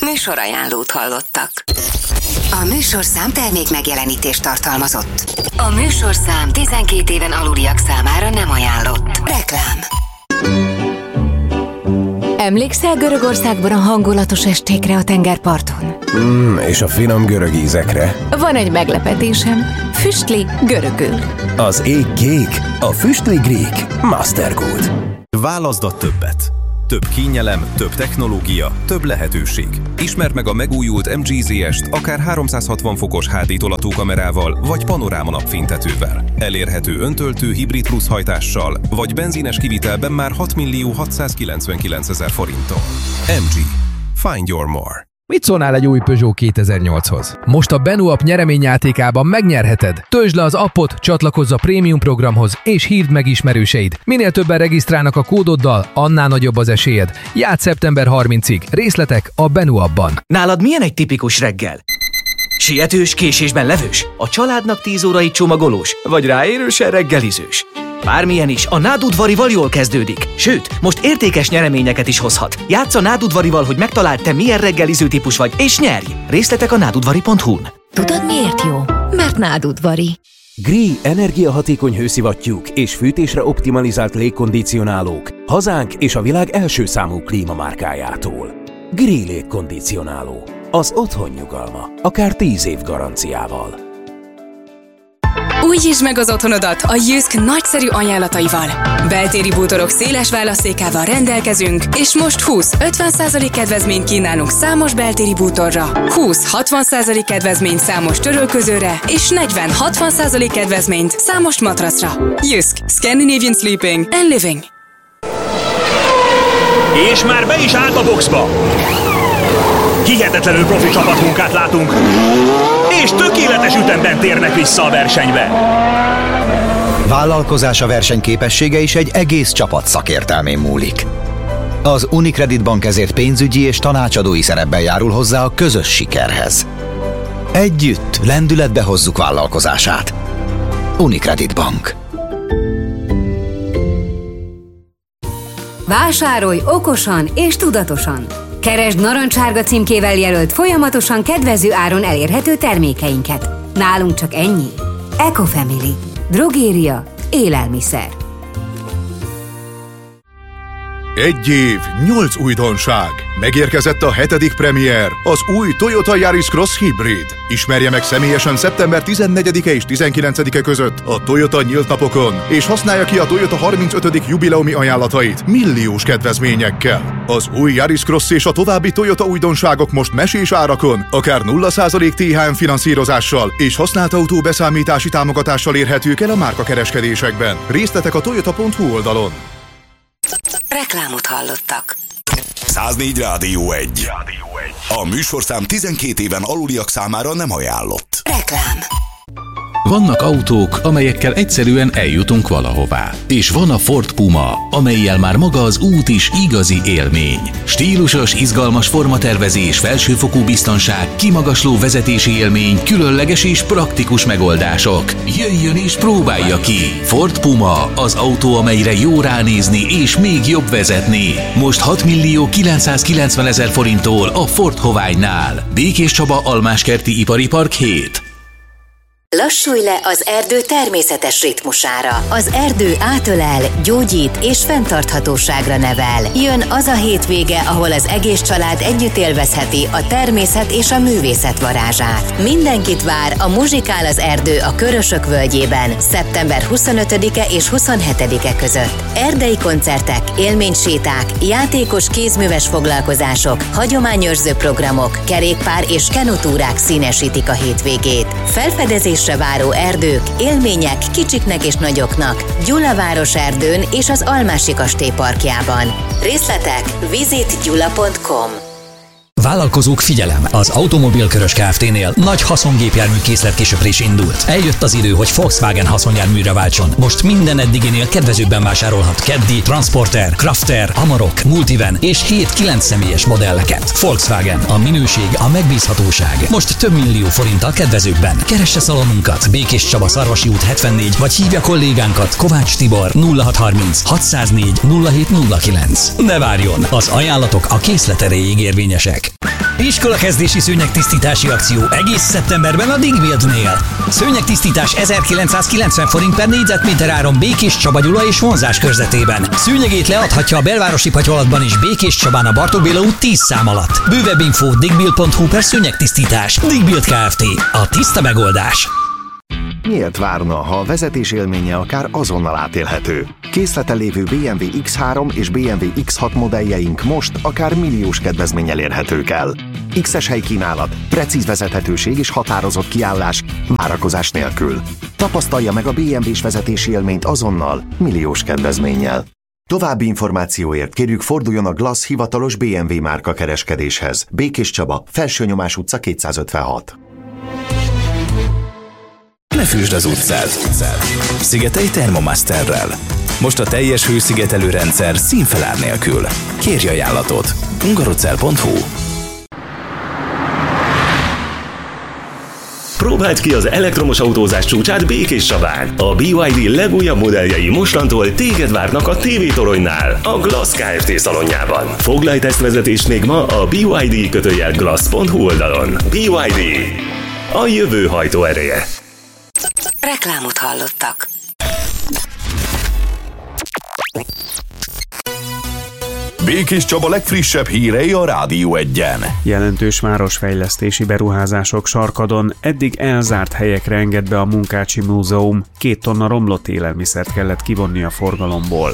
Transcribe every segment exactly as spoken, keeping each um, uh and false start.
Műsorajánlót hallottak. A műsorszám termék megjelenítést tartalmazott. A műsorszám tizenkét éven aluliak számára nem ajánlott. Reklám. Emlékszel Görögországban a hangulatos estékre a tengerparton? Mm, és a finom görög ízekre. Van egy meglepetésem. Füstli görögül. Az ég kék, a füstli grík. Mastergood. Válaszd a többet. Több kényelem, több technológia, több lehetőség. Ismerd meg a megújult em gé zé est akár háromszázhatvan fokos há dé tolatókamerával vagy panoráma napfénytetővel. Elérhető öntöltő hibrid plusz hajtással vagy benzines kivitelben már hat millió hatszázkilencvenkilencezer forinttal. em gé. Find your more. Mit szólnál egy új Peugeot kétezer-nyolchoz? Most a BenuApp nyereményjátékában megnyerheted. Töltsd le az appot, csatlakozz a prémium programhoz, és hívd meg ismerőseid. Minél többen regisztrálnak a kódoddal, annál nagyobb az esélyed. Játsz szeptember harmincadikáig. Részletek a BenuAppban. Nálad milyen egy tipikus reggel? Sietős, késésben levős? A családnak tíz órai csomagolós? Vagy ráérősen reggelizős? Bármilyen is, a Nádudvarival jól kezdődik. Sőt, most értékes nyereményeket is hozhat. Játsz a Nádudvarival, hogy megtaláld, te milyen reggeliző típus vagy, és nyerj! Részletek a nádudvari pont hu-n. Tudod miért jó? Mert Nádudvari. Gree energiahatékony hőszivattyúk és fűtésre optimalizált légkondicionálók. Hazánk és a világ első számú klímamárkájától. Gree légkondicionáló. Az otthon nyugalma. Akár tíz év garanciával. Újítsd meg az otthonodat a Jysk nagyszerű ajánlataival. Beltéri bútorok széles választékával rendelkezünk, és most húsz-ötven százalék kedvezményt kínálunk számos beltéri bútorra, húsz-hatvan százalék kedvezményt számos törölközőre, és negyven-hatvan százalék kedvezményt számos matracra. Jysk. Scandinavian Sleeping and Living. És már be is állt a boxba! Hihetetlenül profi csapatmunkát látunk, és tökéletes ütemben térnek vissza a versenybe. Vállalkozása versenyképessége is egy egész csapat szakértelmén múlik. Az Unicredit Bank ezért pénzügyi és tanácsadói szerepben járul hozzá a közös sikerhez. Együtt lendületbe hozzuk vállalkozását. Unicredit Bank. Vásárolj okosan és tudatosan! Keresd narancsárga címkével jelölt, folyamatosan kedvező áron elérhető termékeinket. Nálunk csak ennyi. Ecofamily. Drogéria. Élelmiszer. Egy év, nyolc újdonság. Megérkezett a hetedik premier, az új Toyota Yaris Cross Hybrid. Ismerje meg személyesen szeptember tizennegyedike és tizenkilencedike között a Toyota nyílt napokon, és használja ki a Toyota harmincötödik jubileumi ajánlatait milliós kedvezményekkel. Az új Yaris Cross és a további Toyota újdonságok most mesés árakon, akár nulla százalék té há em finanszírozással és használt autó beszámítási támogatással érhetők el a márkakereskedésekben. Részletek a toyota pont hu oldalon. Reklámot hallottak. száznégy Rádió egy. A műsorszám tizenkét éven aluliak számára nem ajánlott. Reklám. Vannak autók, amelyekkel egyszerűen eljutunk valahová. És van a Ford Puma, amellyel már maga az út is igazi élmény. Stílusos, izgalmas formatervezés, felsőfokú biztonság, kimagasló vezetési élmény, különleges és praktikus megoldások. Jöjjön és próbálja ki! Ford Puma, az autó, amelyre jó ránézni és még jobb vezetni. Most hat millió kilencszázkilencvenezer forinttól a Ford Hoványnál. Békés Csaba, Almáskerti Ipari Park hét. Lassulj le az erdő természetes ritmusára. Az erdő átölel, gyógyít és fenntarthatóságra nevel. Jön az a hétvége, ahol az egész család együtt élvezheti a természet és a művészet varázsát. Mindenkit vár a Muzsikál az erdő a Körösök völgyében szeptember huszonötödike és huszonhetedike között. Erdei koncertek, élményséták, játékos kézműves foglalkozások, hagyományőrző programok, kerékpár és kenutúrák színesítik a hétvégét. Felfedezés váró erdők, élmények kicsiknek és nagyoknak, Gyulaváros erdőn és az Almási Kastély parkjában. Részletek visit gyula pont com. Vállalkozók, figyelem! Az Automobilkörös Kft-nél nagy haszongépjármű készletkisöprés indult. Eljött az idő, hogy Volkswagen haszonjárműre váltson. Most minden eddiginél kedvezőbben vásárolhat Caddy, Transporter, Crafter, Amarok, Multivan és hét-kilenc személyes modelleket. Volkswagen, a minőség, a megbízhatóság. Most több millió forinttal kedvezőbben. Keresse szalonunkat, Békés Csaba, Szarvasi út hetvennégy, vagy hívja kollégánkat, Kovács Tibor nulla hatszázharminc hatszáznégy nulla hét nulla kilenc. Ne várjon! Az ajánlatok a készlet erejéig érvényesek. Iskolakezdési szőnyegtisztítási akció egész szeptemberben a Digbuildnél. Szőnyegtisztítás ezerkilencszázkilencven forint per négyzetméter áron Békés Csaba, Gyula és vonzás körzetében. Szőnyegét leadhatja a belvárosi patyolatban is Békés Csabán a Bartók Béla út tíz szám alatt. Bővebb info digbuild pont hu per szőnyegtisztítás. Digbuild Kft. A tiszta megoldás. Miért várna, ha a vezetés élménye akár azonnal átélhető? Készleten lévő bé em vé iksz három és bé em vé iksz hat modelljeink most akár milliós kedvezménnyel érhetők el. X-es helykínálat, precíz vezethetőség és határozott kiállás, várakozás nélkül. Tapasztalja meg a bé em vés vezetési élményt azonnal, milliós kedvezménnyel. További információért kérjük forduljon a Glass hivatalos bé em vé márka kereskedéshez. Békés Csaba, Felsőnyomás utca kétszázötvenhat. Ne fűsd az utcát! Szigetelj Thermomasterrel. Most a teljes hőszigetelő rendszer színfelár nélkül. Kérj ajánlatot! hungarocell pont hu. Próbáld ki az elektromos autózás csúcsát Békés Csabán. A bé ipszilon dé legújabb modelljei mostantól téged várnak a té vé toronynál, a Glass Kft. Szalonjában. Foglalj tesztvezetést még ma a bé ipszilon dé kötőjel glass pont hu oldalon. bé ipszilon dé. A jövő hajtóereje. Reklámot hallottak. Békés Csaba legfrissebb hírei a Rádió egyen. Jelentős városfejlesztési beruházások Sarkadon, eddig elzárt helyekre enged be a Munkácsi Múzeum. Két tonna romlott élelmiszert kellett kivonni a forgalomból.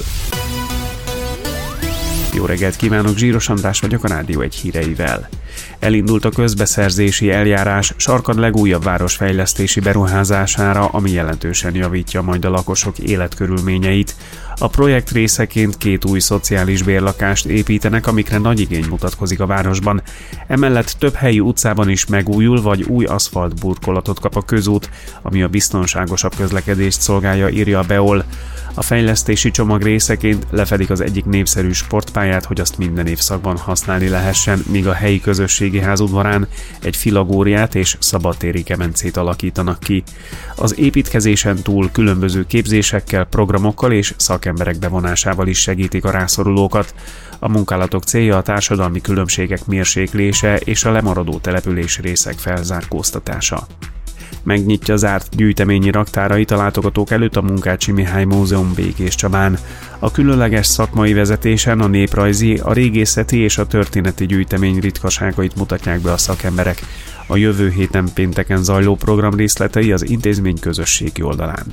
Jó reggelt kívánok, Zsíros András vagyok a Rádió egy híreivel. Elindult a közbeszerzési eljárás Sarkad legújabb városfejlesztési beruházására, ami jelentősen javítja majd a lakosok életkörülményeit. A projekt részeként két új szociális bérlakást építenek, amikre nagy igény mutatkozik a városban. Emellett több helyi utcában is megújul, vagy új aszfalt burkolatot kap a közút, ami a biztonságosabb közlekedést szolgálja, írja a Beol. A fejlesztési csomag részeként lefedik az egyik népszerű sportpályát, hogy azt minden évszakban használni lehessen, míg a helyi közösségi ház udvarán egy filagóriát és szabadtéri kemencét alakítanak ki. Az építkezésen túl különböző képzésekkel, programokkal és szakemberek bevonásával is segítik a rászorulókat. A munkálatok célja a társadalmi különbségek mérséklése és a lemaradó település részek felzárkóztatása. Megnyitja zárt gyűjteményi raktárait a látogatók előtt a Munkácsi Mihály Múzeum Békés Csabán. A különleges szakmai vezetésen a néprajzi, a régészeti és a történeti gyűjtemény ritkaságait mutatják be a szakemberek. A jövő héten pénteken zajló program részletei az intézmény közösségi oldalán.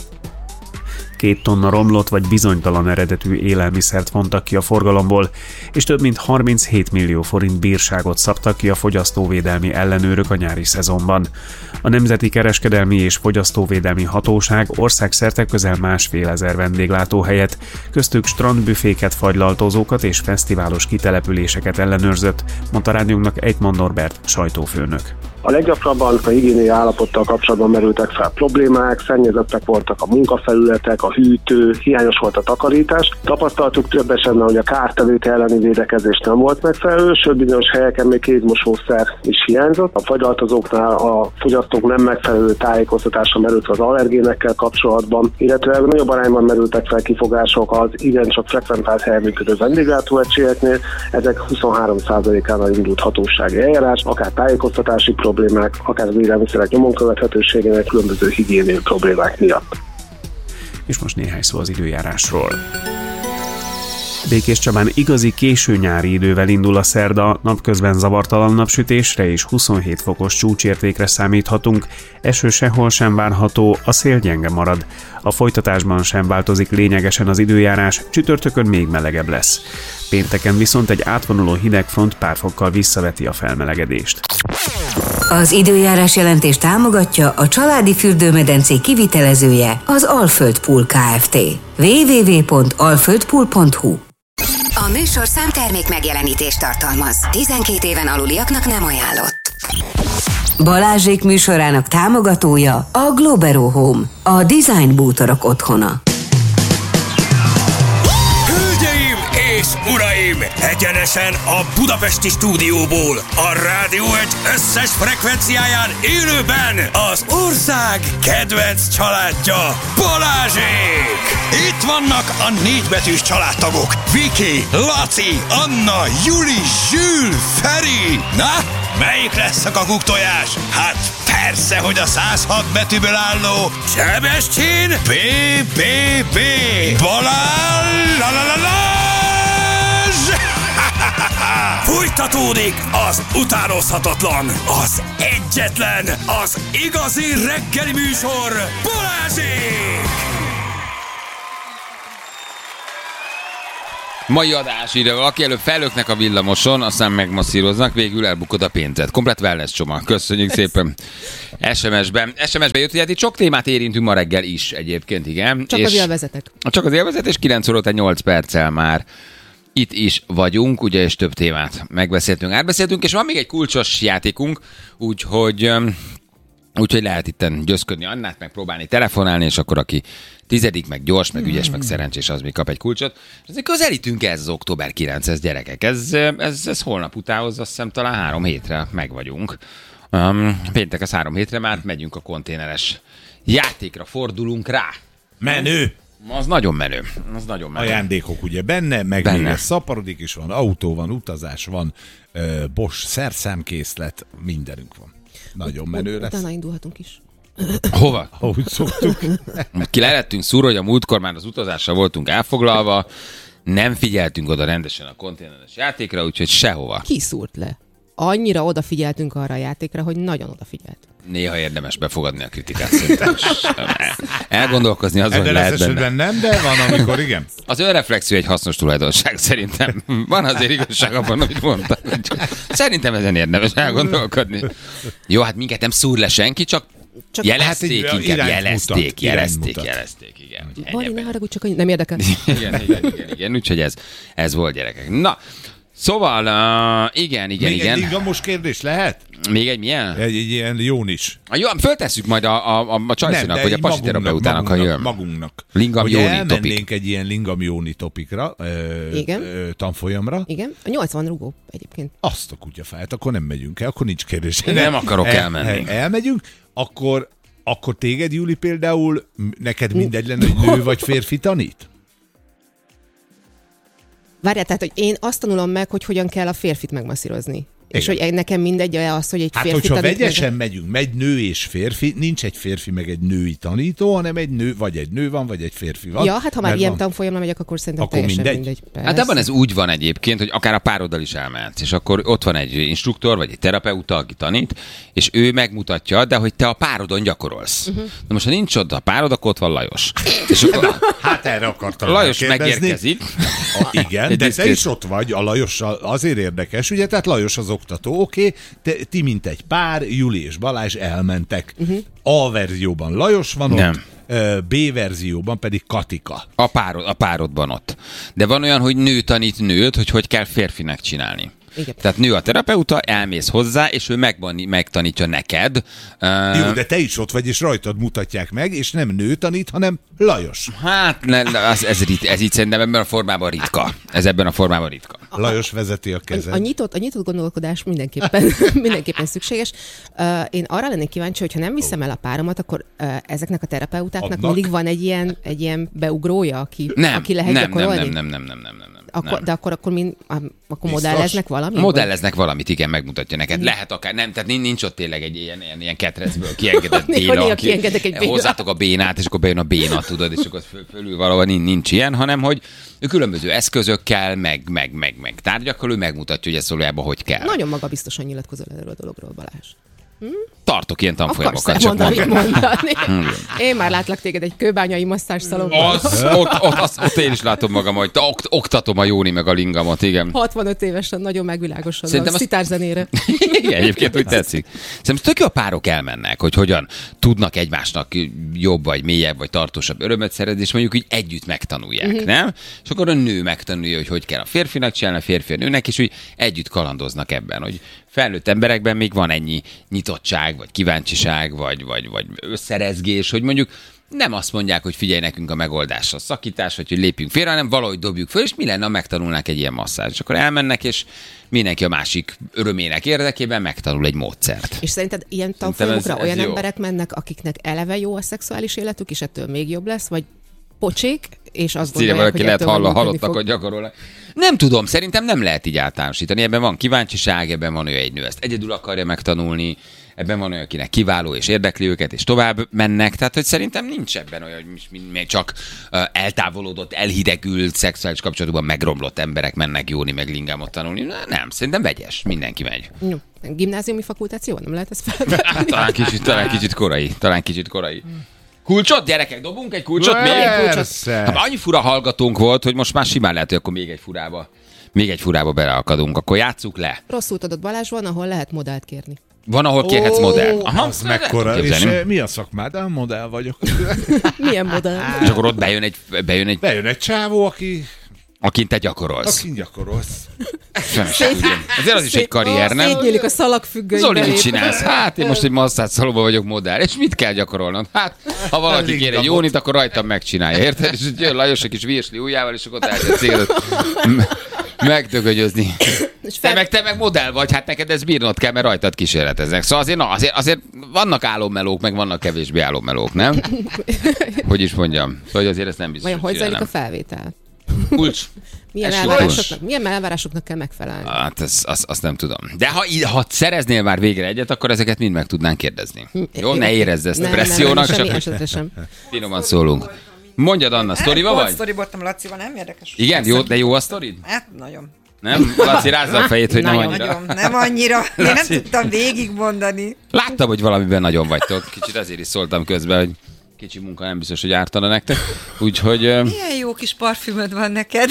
Két tonna romlott vagy bizonytalan eredetű élelmiszert vontak ki a forgalomból, és több mint harminchét millió forint bírságot szabtak ki a fogyasztóvédelmi ellenőrök a nyári szezonban. A Nemzeti Kereskedelmi és Fogyasztóvédelmi Hatóság országszerte közel másfél ezer vendéglátóhelyet, köztük strandbüféket, fagylaltozókat és fesztiválos kitelepüléseket ellenőrzött, mondta rádiónknak Ejtman Norbert, sajtófőnök. A leggyakrabban a higiéniai állapottal kapcsolatban merültek fel problémák, szennyezettek voltak a munkafelületek, a hűtő, hiányos volt a takarítás. Tapasztaltuk több esetben, hogy a kártevők elleni védekezés nem volt megfelelő, sőt bizonyos helyeken még kézmosószer is hiányzott. A fagylaltozóknál a fogyasztók nem megfelelő tájékoztatása merült az allergénekkel kapcsolatban, illetve nagyobb arányban merültek fel kifogások az igencsak frekventált helyen működő vendéglátóegységeknél. Ezek huszonhárom százalékánál indult hatósági eljárás, akár tájékoztatási problémák, problémák, akár az élelmiszerek nyomon követhetőségének, különböző higiéniai problémák miatt. És most néhány szó az időjárásról. Békés Csabán igazi késő nyári idővel indul a szerda, napközben zavartalan napsütésre és huszonhét fokos csúcsértékre számíthatunk, eső sehol sem várható, a szél gyenge marad. A folytatásban sem változik lényegesen az időjárás, csütörtökön még melegebb lesz. Pénteken viszont egy átvonuló hidegfront pár fokkal visszaveti a felmelegedést. Az időjárás jelentés támogatja a családi fürdőmedencé kivitelezője, az Alföld Pool Kft. double-u double-u double-u pont alföld pool pont hu. A műsorszám termék megjelenítést tartalmaz. tizenkét éven aluliaknak nem ajánlott. Balázsék műsorának támogatója a Globero Home, a design bútorok otthona. Hölgyeim és uraim, egyenesen a budapesti stúdióból, a Rádió egy összes frekvenciáján élőben az ország kedvenc családja, Balázsék! Itt vannak a négybetűs családtagok, Viki, Laci, Anna, Juli, Zsül, Feri, Na, melyik lesz a kakuktojás? Hát persze, hogy a száz hat betűből álló Sebestyén bé bé bé Balázs la la la Balázs! Fújtatódik az utánozhatatlan, az egyetlen, az igazi reggeli műsor, Balázsék! Mai adás ide valaki előbb fellöknek a villamoson, aztán megmasszíroznak, végül elbukod a pénzet. Komplet wellness csomag. Köszönjük szépen. es em es-ben. es em es-ben jött, hogy hát itt sok témát érintünk ma reggel is egyébként, igen. Csak és az élvezetek. Csak az élvezet, és kilenc óra nyolc perccel már itt is vagyunk, ugye, és több témát megbeszéltünk, átbeszéltünk, és van még egy kulcsos játékunk, úgyhogy... Úgyhogy lehet itten győzködni Annát, meg próbálni telefonálni, és akkor aki tizedik, meg gyors, meg ügyes, meg szerencsés, az még kap egy kulcsot. Azért közelítünk ez az október kilencedikéhez, gyerekek. Ez, ez, ez holnap utához, azt hiszem talán három hétre meg vagyunk. Um, péntek az három hétre már megyünk a konténeres játékra, fordulunk rá. Menő! Az nagyon menő. Az nagyon menő. Ajándékok ugye benne, meg benne. még ez szaporodik is van, autó van, utazás van, uh, Bosch szerszámkészlet, mindenünk van. Nagyon menő lesz. Utána indulhatunk is. Hova? Ahogy szoktuk. Ki lehettünk szúrva, hogy a múltkor már az utazással voltunk elfoglalva, nem figyeltünk oda rendesen a konténeres játékra, úgyhogy sehova. Ki szúrt le? Annyira odafigyeltünk arra a játékra, hogy nagyon odafigyeltünk. Néha érdemes befogadni a kritikát szerintem. Elgondolkozni azon, hogy lehet benne. nem, de van, amikor igen. Az önreflexió egy hasznos tulajdonság szerintem. Van azért igazság abban, amit mondtam. Szerintem ezen érdemes elgondolkodni. Jó, hát minket nem szúr le senki, csak, csak jelezték, hát inkább jelezték, mutat, jelezték, jelezték, igen. Bali, ne haragudj, csak nem érdekel. Igen, igen, igen, igen, úgyhogy ez, ez volt, gyerekek. Na, szóval, uh, igen, igen, Még igen. Még egy ingamos kérdés lehet? Még egy milyen? Egy, egy ilyen jón is. A, jó, föltesszük majd a, a, a csajszínak, vagy a pasiterapeutának, ha jön. Magunknak. Lingam Jóni topik. Elmennénk egy ilyen Lingam Jóni topikra, ö, igen. Ö, tanfolyamra. Igen, a nyolcvan rugó egyébként. Azt a kutyafáját, akkor nem megyünk el, akkor nincs kérdés. Nem, nem akarok el, elmenni. El, elmegyünk, akkor, akkor téged, Júli, például, neked mindegy lenne, hogy nő vagy férfi tanít? Várjál, tehát, hogy én azt tanulom meg, hogy hogyan kell a férfit megmasszírozni. És hogy nekem mindegy az, hogy egy hát, férfi hogyha tanít vegyesen meg... megyünk, megy nő és férfi, nincs egy férfi meg egy női tanító, hanem egy nő, vagy egy nő van, vagy egy férfi van. Ja, hát ha már ilyen van... tanfolyamra megyek, akkor szerintem akkor teljesen mindegy. mindegy. Hát abban ez úgy van egyébként, hogy akár a pároddal is elmehetsz, és akkor ott van egy instruktor, vagy egy terapeuta, aki tanít, és ő megmutatja, de hogy te a párodon gyakorolsz. Uh-huh. Na most, ha nincs ott a párod, akkor ott van Lajos. És akkor... Na, hát erre akartam Lajos megkérdezni. megérkezik. A, igen, de te is ott vagy, a Lajossal azért érdekes, ugye, tehát Lajos az oktató, oké, okay, ti mint egy pár, Juli és Balázs elmentek. Uh-huh. A verzióban Lajos van Nem. ott, B verzióban pedig Katika. A, párod, a párodban ott. De van olyan, hogy nő tanít nőt, hogy hogy kell férfinek csinálni. Igen. Tehát nő a terapeuta, elmész hozzá, és ő megvan, megtanítja neked. Jó, de te is ott vagy, és rajtad mutatják meg, és nem nő tanít, hanem Lajos. Hát, ne, ez, ez, ez így szerintem ebben a formában ritka. Ez ebben a formában ritka. Lajos vezeti a kezed. A, a, nyitott, a nyitott gondolkodás mindenképpen, mindenképpen szükséges. Uh, én arra lennék kíváncsi, hogy ha nem viszem el a páromat, akkor uh, ezeknek a terapeutáknak Adnak. mindig van egy ilyen, egy ilyen beugrója, aki, nem, aki lehet nem, gyakorolni? Nem, nem, nem, nem, nem, nem. Akkor, de akkor, akkor, min, akkor modelleznek valamit? Modelleznek valamit, igen, megmutatja neked. Lehet akár, nem, tehát nincs ott tényleg egy ilyen, ilyen, ilyen ketrecből kiengedett béna, aki hozzátok a bénát, és akkor bejön a béna, tudod, és akkor fölül valahol nincs ilyen, hanem hogy különböző eszközökkel, meg, meg, meg, meg tárgyakkal ő megmutatja, hogy ez valójában hogy kell. Nagyon magabiztosan nyilatkozol erről a dologról, Balázs. Hm? Tartok ilyen tanfolyamokat, csak mondani. mondani. Én már látlak téged egy kőbányai masszázsszalonban. Az, ott, ott, az, ott én is látom magam, hogy okt, oktatom a Jóni meg a Lingamot, igen. hatvanöt évesen, nagyon megvilágosan Szerintem a szitárzenére. Igen, egyébként úgy tetszik. Szerintem tök jó a párok elmennek, hogy hogyan tudnak egymásnak jobb, vagy mélyebb, vagy tartósabb örömöt szerezni, és mondjuk így együtt megtanulják, uh-huh. nem? És akkor a nő megtanulja, hogy hogy kell a férfinak csinálni, a férfi a nőnek, és úgy együtt kalandoznak ebben, hogy felnőtt emberekben még van ennyi nyitottság, vagy kíváncsiság, vagy, vagy, vagy összerezgés, hogy mondjuk nem azt mondják, hogy figyelj nekünk a megoldás, a szakítás, vagy hogy lépjünk félre, hanem valahogy dobjuk föl, és mi lenne, ha megtanulnák egy ilyen masszázs. És akkor elmennek, és mindenki a másik örömének érdekében megtanul egy módszert. És szerinted ilyen tanfolyamokra olyan jó. emberek mennek, akiknek eleve jó a szexuális életük, és ettől még jobb lesz, vagy pocsék, és azt Szíria gondolják, valaki hogy lehet ettől hall, majd halottakat működni gyakorolnak. Nem tudom, szerintem nem lehet így általánosítani. Ebben van kíváncsiság, ebben van olyan, egy nő ezt egyedül akarja megtanulni, ebben van olyan, akinek kiváló és érdekli őket, és tovább mennek. Tehát, hogy szerintem nincs ebben olyan, hogy még csak uh, eltávolodott, elhidegült, szexuális kapcsolatban megromlott emberek mennek jóni, meg lingámot tanulni. Na, nem, szerintem vegyes, mindenki megy. Jó. Gimnáziumi fakultáció? Nem lehet ezt felvenni? talán, kicsit, talán kicsit korai, talán kicsit korai. Kulcsot, gyerekek, dobunk egy kulcsot? Még egy kulcsot? Hát, annyi fura hallgatónk volt, hogy most már simán lehet, hogy akkor még egy furába, még egy furába beleakadunk. Akkor játsszuk le. Rosszul tudod, Balázs, van, ahol lehet modellt kérni. Van, ahol kérhetsz modellt. Aha, az mekkora. És mi a szakmád? A modell vagyok. Milyen modell? És akkor ott bejön egy... Bejön egy, bejön egy csávó, aki... Akin te gyakorolsz. Akin gyakorolsz. Ezért az is egy karrier, nem? Szétnyílik a szalagfüggöny. Zoli, mit csinálsz? Hát én most egy masszát szalóban vagyok modell. És mit kell gyakorolnom? Hát, ha valaki kér egy jónit, akkor rajtam megcsinálja. Érted? És jön Lajos egy kis virsli ujjával, és akkor elkezd céget megdögögyözni. Te meg, te meg modell vagy, hát neked ez bírnod kell, mert rajtad kísérleteznek. Szóval azért, na, azért, azért vannak álommelók, meg vannak kevésbé álommelók, nem? Hogy is mondjam? Szóval azért ezt nem biztos, hogy hogy zajlik a felvétel? Kulcs. Milyen elvárásoknak, milyen elvárásoknak kell megfelelni? Hát ezt, azt, azt nem tudom. De ha, ha szereznél már végre egyet, akkor ezeket mind meg tudnánk kérdezni. Jó, ne érezd ezt a pressziónak, nem, csak semmi sem. Finoman szólunk. Mondjad, Anna, sztoriba vagy? Sztoriboltam Lacival, nem érdekes? Igen, jó, de jó a sztorid? Hát, nagyon. Nem? Laci, rázza a fejét, hogy nem annyira. Nagyon, nem annyira. Én nem tudtam végigmondani. Láttam, hogy valamiben nagyon vagytok. Kicsit ezért is szóltam közben, hogy kicsi munka nem biztos, hogy ártana nektek. Úgyhogy... Milyen jó kis parfümöd van neked.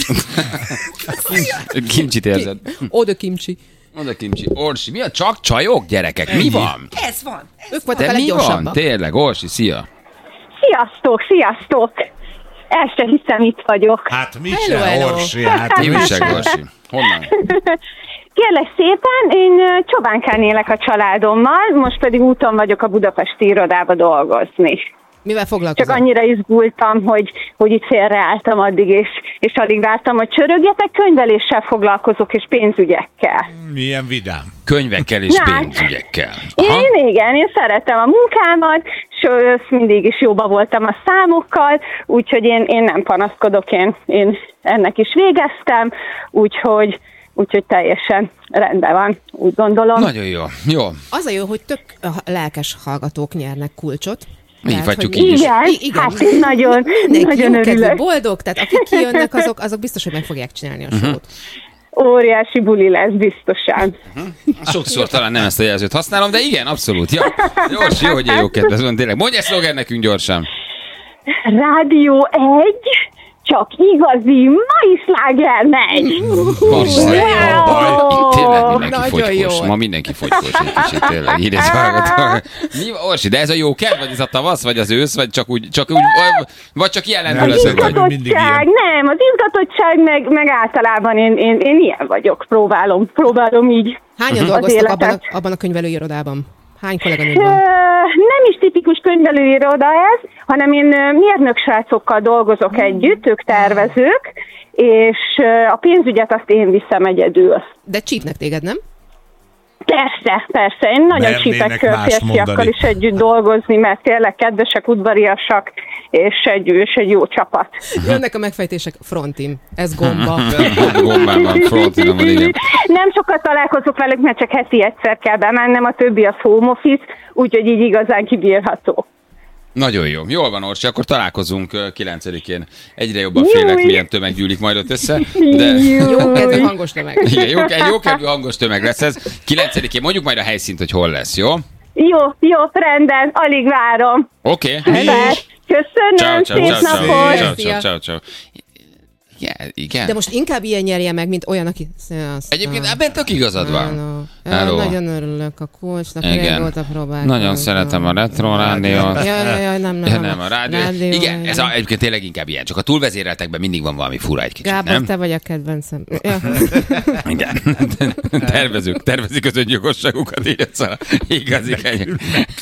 Kimcsit érzed. Oda kimcsi. Oda kimcsi. Orsi, mi a csak csajok, gyerekek? Mi van? Ez van. Ez ők voltak a mi van? leggyorsabbak. Tényleg, Orsi, szia. Sziasztok, sziasztok. El se hiszem, itt vagyok. Hát mi se, Orsi. Hát mi se, Orsi. Honnan? Kérlek szépen, én Csobánkán élek a családommal, most pedig úton vagyok a budapesti irodába dolgozni. Mivel foglalkozol? Csak annyira izgultam, hogy, hogy itt félreálltam addig, és, és alig vártam, hogy csörögjetek, könyveléssel foglalkozok, és pénzügyekkel. Milyen vidám. Könyvekkel és Na, pénzügyekkel. Aha. Én igen, én szeretem a munkámat, és mindig is jóba voltam a számokkal, úgyhogy én, én nem panaszkodok, én, én ennek is végeztem, úgyhogy Úgyhogy teljesen rendben van, úgy gondolom. Nagyon jó. Jó. Az a jó, hogy tök lelkes hallgatók nyernek kulcsot. Így vagyunk így is. Igen, igen, hát én nagyon, nagyon örülök. Boldog, tehát akik kijönnek, azok, azok biztos, hogy meg fogják csinálni a uh-huh. sót. Óriási buli lesz, biztosan. Uh-huh. Sokszor talán nem ezt a jelzőt használom, de igen, abszolút. Ja. Gyors, jó, hogy jó kedves van, tényleg. Mondj egy szlogen nekünk gyorsan. Rádió egy... Csak igazi mai sláger megy! Wow. Tényleg mindenki fogykos. Ma mindenki fogykos egy kicsit, tényleg. Így egy Mi, Orsi, de ez a jó kedv, vagy ez a tavasz, vagy az ősz, vagy csak úgy, csak úgy vagy csak ilyen lendületek vagy? Az izgatottság, nem, az izgatottság, meg, meg általában én, én, én ilyen vagyok, próbálom, próbálom így. Hányan dolgoztok abban a, abban a könyvelőirodában? Hány kolléganőd van? Nem is tipikus könyvelőiroda ez, hanem én mérnök srácokkal dolgozok együtt, ők tervezők, és a pénzügyet azt én viszem egyedül. De csípnek téged, nem? Persze, persze. Én nagyon csípek férfiakkal is együtt dolgozni, mert tényleg kedvesek, udvariasak, és egy, és egy jó csapat. Jönnek a megfejtések, frontim. Ez gomba. Gombán van, frontim van, igen. Nem sokat találkozok velük, mert csak heti egyszer kell bemennem, a többi az home office, úgyhogy így igazán kibírható. Nagyon jó. Jól van, Orsi, akkor találkozunk kilencedikén. Egyre jobban félek, milyen tömeg gyűlik majd ott össze. De... Jó kedvű hangos tömeg. Igen, jó, egy jó kedvű hangos tömeg lesz ez. kilencedikén mondjuk majd a helyszínt, hogy hol lesz, jó? Jó, jó, rendben, alig várom. Oké. Okay. Köszönöm, ciao, szép ciao, napot! Ciao, ciao, ciao, ciao. Igen, igen. De most inkább ilyen nyerje meg, mint olyan, aki... Egyébként ebben tök igazad van. Hello. Nagyon örülök a kulcsnak, régóta próbáltam. Nagyon szeretem a retro rádiót. Jaj, jaj, nem, nem. nem a rádió. rádió. Igen, ez a, egyébként tényleg inkább ilyen. Csak a túlvezéreltekben mindig van valami fura egy kicsit, Gábor, nem? te vagy a kedvencem. Ja. Igen. Tervezők, tervezik az öngyilkosságukat, így ez a igazi kenyek.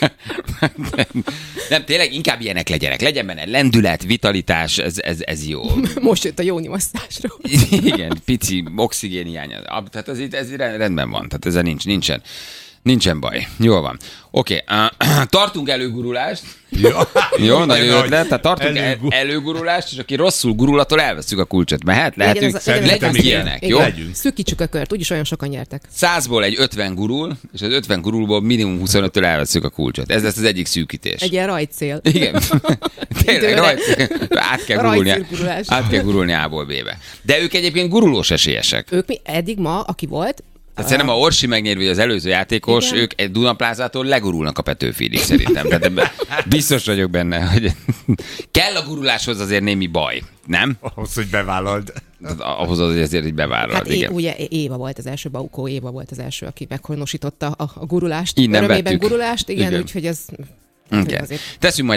Nem, tényleg inkább ilyenek legyenek. Legyen benne lendület, vitalitás, ez, ez, ez jó. Most jött a jó nyomasztásról. Igen, pici oxigén hiánya. Tehát ez, ez rendben van, tehát ezzel nincs, nincsen. Nincsen baj. Jól van. Oké, okay. uh, tartunk előgurulást. Jó, jó, nagyon jó ötlet. Tehát tartunk el, előgurulást, és aki rosszul gurul, attól elveszünk a kulcsot. Mehet? Lehetünk? Legyünk ilyenek, jó? Szűkítsük a kört, úgyis olyan sokan nyertek. Százból egy ötven gurul, és az ötven gurulból minimum huszonöttől elveszünk a kulcsot. Ez lesz az egyik szűkítés. Egy ilyen rajtcél. Igen. Tényleg, rajtcél. Át kell gurulni, át kell gurulni A-ból B-be. De ők egyébként gurulós esélyesek. Ők mi eddig ma, aki volt, tehát szerintem a Orsi megnyervi az előző játékos, igen. Ők egy Dunaplázától legurulnak a Petőfiig szerintem. Tehát ebben biztos vagyok benne, hogy kell a guruláshoz azért némi baj, nem? Ahhoz, hogy bevállald. Ahhoz azért, hogy bevállald, hát igen. É, ugye Éva volt az első, Baukó Éva volt az első, aki meghonosította a, a gurulást. Innen örömében vettük. gurulást, igen, igen. Úgyhogy ez... Okay. Teszünk majd